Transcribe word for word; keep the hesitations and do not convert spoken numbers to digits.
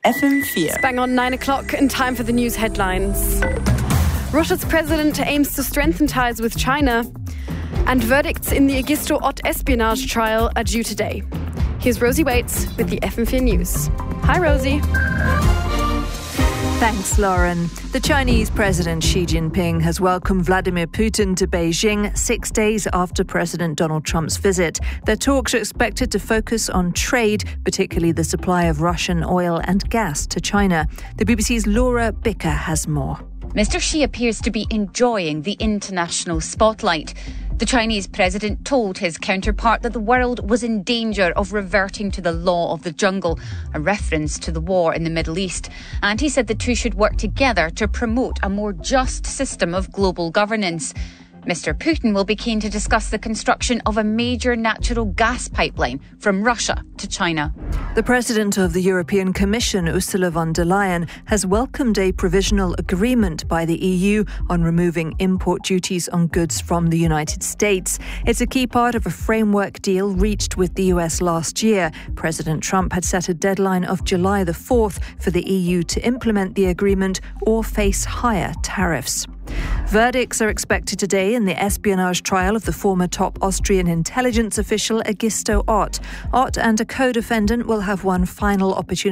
F M four. It's bang on nine o'clock and time for the news headlines. Russia's president aims to strengthen ties with China, and verdicts in the Egisto Ott espionage trial are due today. Here's Rosie Waits with the F M four News. Hi, Rosie. Thanks, Lauren. The Chinese President Xi Jinping has welcomed Vladimir Putin to Beijing six days after President Donald Trump's visit. Their talks are expected to focus on trade, particularly the supply of Russian oil and gas to China. The B B C's Laura Bicker has more. Mister Xi appears to be enjoying the international spotlight. The Chinese president told his counterpart that the world was in danger of reverting to the law of the jungle, a reference to the war in the Middle East. And he said the two should work together to promote a more just system of global governance. Mister Putin will be keen to discuss the construction of a major natural gas pipeline from Russia to China. The President of the European Commission, Ursula von der Leyen, has welcomed a provisional agreement by the E U on removing import duties on goods from the United States. It's a key part of a framework deal reached with the U S last year. President Trump had set a deadline of July the fourth for the E U to implement the agreement or face higher tariffs. Verdicts are expected today in the espionage trial of the former top Austrian intelligence official Egisto Ott. Ott and a co-defendant will have one final opportunity